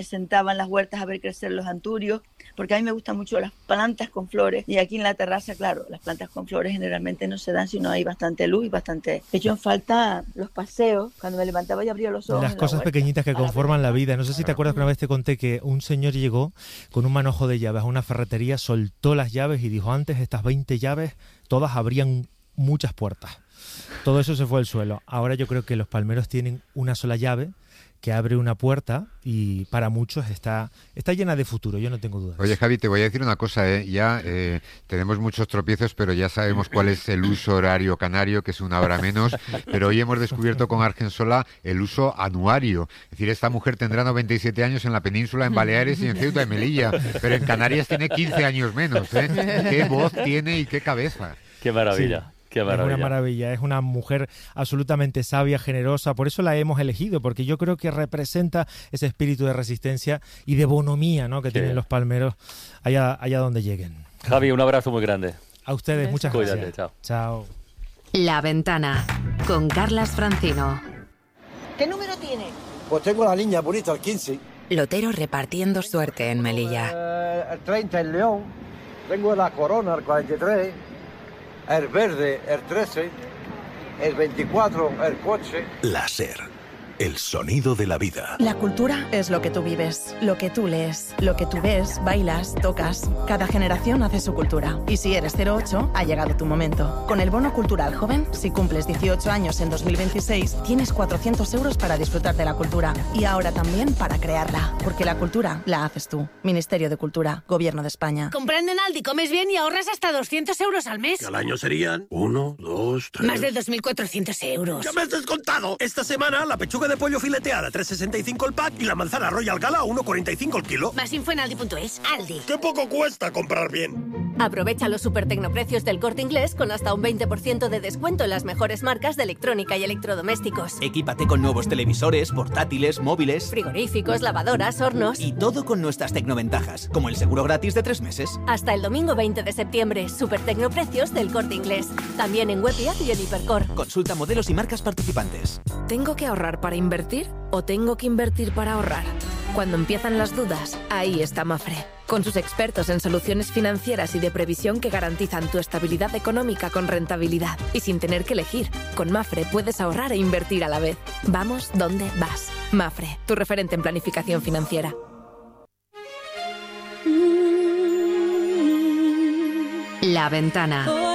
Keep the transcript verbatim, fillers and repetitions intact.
sentaba en las huertas a ver crecer los anturios, porque a mí me gustan mucho las plantas con flores, y aquí en la terraza, claro, las plantas con flores generalmente no se dan si no hay bastante luz y bastante... He hecho en falta los paseos, cuando me levantaba y abría los ojos. Las cosas pequeñitas que conforman la vida. No sé si te acuerdas que una vez te conté que un señor llegó con un manojo de llaves a una ferretería, soltó las llaves y dijo, antes estas veinte llaves, todas abrían muchas puertas. Todo eso se fue al suelo. Ahora yo creo que los palmeros tienen una sola llave que abre una puerta y para muchos está, está llena de futuro, yo no tengo dudas. Oye, Javi, te voy a decir una cosa, ¿eh? Ya eh, tenemos muchos tropiezos, pero ya sabemos cuál es el uso horario canario, que es una hora menos, pero hoy hemos descubierto con Argensola el uso anuario. Es decir, esta mujer tendrá noventa y siete años en la península, en Baleares y en Ceuta y Melilla, pero en Canarias tiene quince años menos, ¿eh? Qué voz tiene y qué cabeza. Qué maravilla. Sí. Qué maravilla. Es una maravilla, es una mujer absolutamente sabia, generosa, por eso la hemos elegido, porque yo creo que representa ese espíritu de resistencia y de bonomía, ¿no?, que sí. tienen los palmeros allá, allá donde lleguen. Javi, un abrazo muy grande. A ustedes, muchas Cuídate, gracias. chao. Chao. La Ventana, con Carlas Francino. ¿Qué número tiene? Pues tengo la niña bonita, el quince. Lotero repartiendo suerte en Melilla. Eh, el treinta, el León. Tengo la Corona, el cuarenta y tres. El verde, el trece, el veinticuatro, el coche. La SER, el sonido de la vida. La cultura es lo que tú vives, lo que tú lees, lo que tú ves, bailas, tocas. Cada generación hace su cultura. Y si eres cero ocho, ha llegado tu momento. Con el Bono Cultural Joven, si cumples dieciocho años en dos mil veintiséis, tienes cuatrocientos euros para disfrutar de la cultura. Y ahora también para crearla. Porque la cultura la haces tú. Ministerio de Cultura, Gobierno de España. Comprando en Aldi comes bien y ahorras hasta doscientos euros al mes. Que al año serían uno, dos, tres... Más de dos mil cuatrocientos euros. ¡Ya me has descontado! Esta semana la pechuga de pollo fileteada tres sesenta y cinco el pack y la manzana Royal Gala uno cuarenta y cinco el kilo. Más info en aldi punto es. Aldi. ¡Qué poco cuesta comprar bien! Aprovecha los super tecnoprecios del Corte Inglés con hasta un veinte por ciento de descuento en las mejores marcas de electrónica y electrodomésticos. Equípate con nuevos televisores, portátiles, móviles, frigoríficos, lavadoras, hornos. Y todo con nuestras tecnoventajas, como el seguro gratis de tres meses. Hasta el domingo veinte de septiembre, super tecnoprecios del Corte Inglés. También en web y app y en Hipercor. Consulta modelos y marcas participantes. ¿Tengo que ahorrar para invertir o tengo que invertir para ahorrar? Cuando empiezan las dudas, ahí está Mafre. Con sus expertos en soluciones financieras y de previsión que garantizan tu estabilidad económica con rentabilidad y sin tener que elegir. Con Mafre puedes ahorrar e invertir a la vez. Vamos donde vas. Mafre, tu referente en planificación financiera. La Ventana.